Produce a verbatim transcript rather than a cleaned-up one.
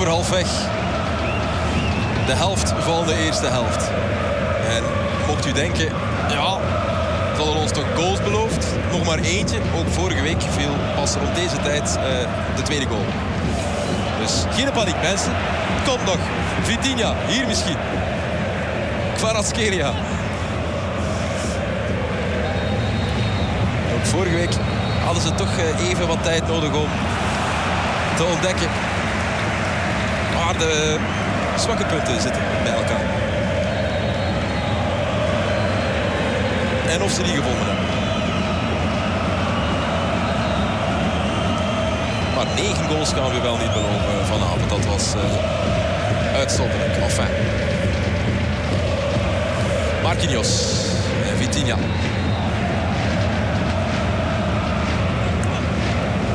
over halfweg de helft van de eerste helft. En mocht u denken, ja, ze hadden ons toch goals beloofd? Nog maar eentje. Ook vorige week viel pas rond deze tijd uh, de tweede goal. Dus geen paniek, mensen. Komt nog. Vitinha, hier misschien. Kvaratskhelia. Ook vorige week hadden ze toch even wat tijd nodig om te ontdekken waar de zwakke punten zitten bij elkaar. En of ze die gevonden hebben. Maar negen goals gaan we wel niet beloven vanavond. Dat was uh, uitzonderlijk. Enfin. Marquinhos en Vitinha.